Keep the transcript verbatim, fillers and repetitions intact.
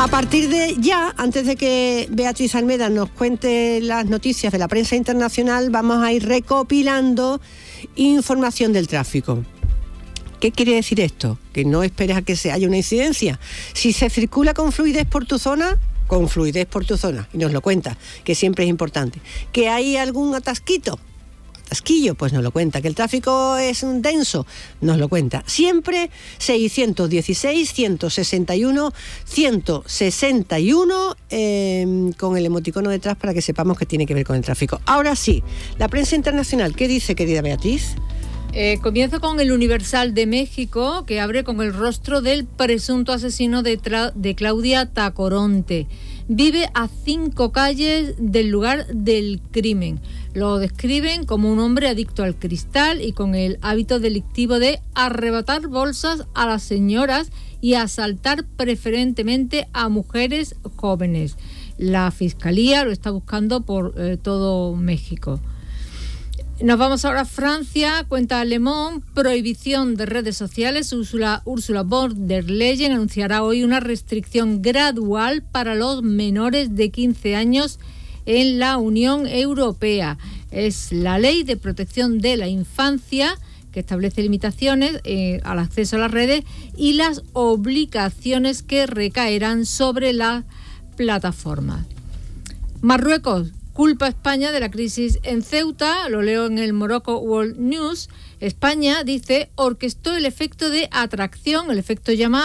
A partir de ya, antes de que Beatriz Almeda nos cuente las noticias de la prensa internacional, vamos a ir recopilando información del tráfico. ¿Qué quiere decir esto? Que no esperes a que se haya una incidencia. Si se circula con fluidez por tu zona, con fluidez por tu zona, y nos lo cuenta, que siempre es importante. ¿Que hay algún atasquito? Atasquillo, pues nos lo cuenta. ¿Que el tráfico es denso? Nos lo cuenta. Siempre seiscientos dieciséis, ciento sesenta y uno, ciento sesenta y uno, eh, con el emoticono detrás para que sepamos que tiene que ver con el tráfico. Ahora sí, la prensa internacional, ¿qué dice, querida Beatriz? Eh, comienzo con el Universal de México, que abre con el rostro del presunto asesino de, tra- de Claudia Tacoronte. Vive a cinco calles del lugar del crimen. Lo describen como un hombre adicto al cristal y con el hábito delictivo de arrebatar bolsas a las señoras y asaltar preferentemente a mujeres jóvenes. La Fiscalía lo está buscando por eh, todo México. Nos vamos ahora a Francia, cuenta Le Monde, prohibición de redes sociales. Ursula, Ursula von der Leyen anunciará hoy una restricción gradual para los menores de quince años en la Unión Europea. Es la Ley de Protección de la Infancia que establece limitaciones eh, al acceso a las redes y las obligaciones que recaerán sobre las plataformas. Marruecos culpa a España de la crisis en Ceuta, lo leo en el Morocco World News. España, dice, orquestó el efecto de atracción, el efecto llamada,